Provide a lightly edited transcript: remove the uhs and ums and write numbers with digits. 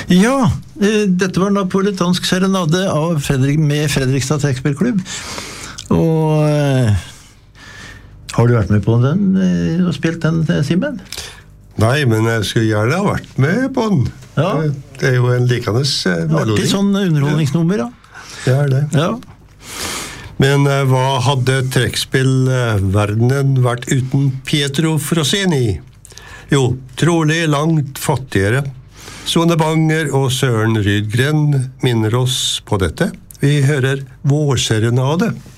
Ja, dette var napoletansk serenade med Fredrikstad Trekkspillklubb. Og har du vært med på den og spilt den, Simen? Nei, men jeg skulle gjerne ha vært med på den. Ja. Det jo en likende melodi. Artig sånn underholdningsnummer, da. Det det. Ja. Men hva hadde trekkspillverdenen vært uten Pietro Frosini? Jo, trolig langt fattigere. Sone Banger og Søren Rydgren minner oss på dette. Vi hører Vårserenade.